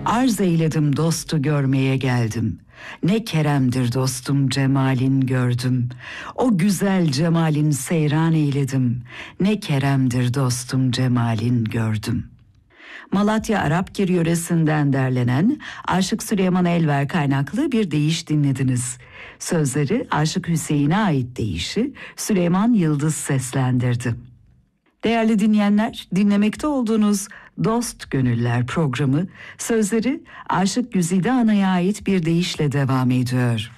Arz eyledim dostu görmeye geldim. Ne keremdir dostum cemalin gördüm. O güzel cemalin seyran eyledim. Ne keremdir dostum cemalin gördüm. Malatya Arapgir yöresinden derlenen Aşık Süleyman Elver kaynaklı bir deyiş dinlediniz. Sözleri Aşık Hüseyin'e ait deyişi Süleyman Yıldız seslendirdi. Değerli dinleyenler, dinlemekte olduğunuz Dost Gönüller programı sözleri Aşık Güzide Ana'ya ait bir deyişle devam ediyor.